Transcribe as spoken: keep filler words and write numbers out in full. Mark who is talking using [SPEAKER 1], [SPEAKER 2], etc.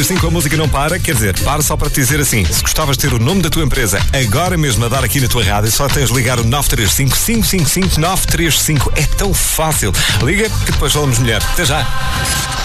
[SPEAKER 1] Assim como a música não para, quer dizer, para só para te dizer assim, se gostavas de ter o nome da tua empresa agora mesmo a dar aqui na tua rádio, só tens de ligar o nove três cinco, cinco cinco cinco, nove três cinco. É tão fácil. Liga que depois falamos melhor. Até já.